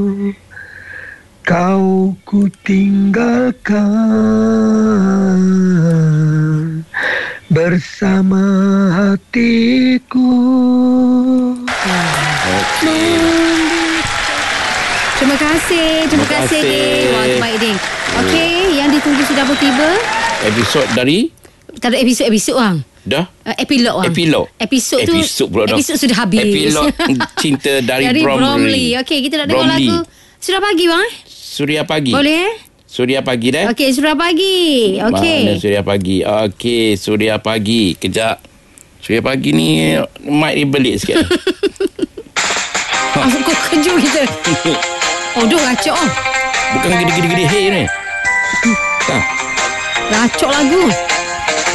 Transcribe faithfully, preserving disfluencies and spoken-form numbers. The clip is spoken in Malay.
Kau ku tinggalkan bersama hatiku. Okay. Terima kasih. Terima, Terima kasih. kasih. Wah, baik Ding. Okey, yang ditunggu sudah pun tiba. Episod dari Tak ada episod-episod bang. dah Uh, epilog bang. Epilog. Episod tu. Episod pula dah. Episod sudah habis. Epilog Cinta dari, Dari Bromley. Bromley. Okey, kita nak dengar Bromley. lagu Sudah Pagi bang. Suria Pagi. Boleh eh? Suria Pagi dah. Okey, Sudah Pagi. Okey. Mana Suria Pagi? Okey, Suria Pagi. Kejap. Suria Pagi ni mic ni belik sikit. Aku kau kejut kita. Oh, duk racok. Bukan gede-gede hey ni. Tak. Racok lagu.